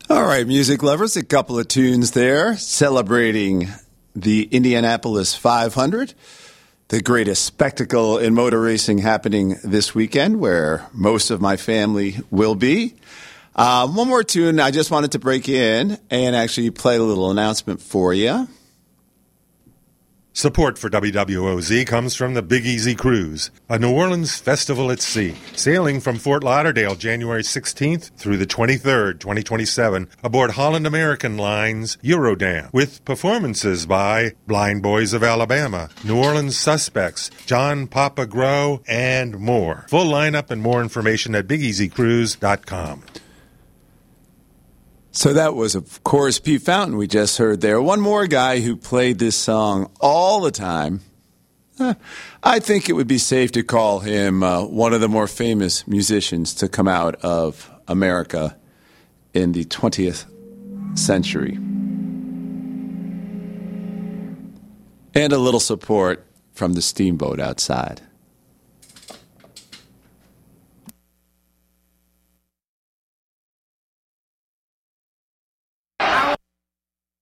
All right, music lovers, a couple of tunes there celebrating the Indianapolis 500, the greatest spectacle in motor racing happening this weekend, where most of my family will be. One more tune. I just wanted to break in and actually play a little announcement for you. Support for WWOZ comes from the Big Easy Cruise, a New Orleans festival at sea, sailing from Fort Lauderdale January 16th through the 23rd, 2027, aboard Holland American Line's Eurodam, with performances by Blind Boys of Alabama, New Orleans Suspects, John Papa Grow, and more. Full lineup and more information at BigEasyCruise.com. So that was, of course, Pete Fountain we just heard there. One more guy who played this song all the time. I think it would be safe to call him one of the more famous musicians to come out of America in the 20th century. And a little support from the steamboat outside.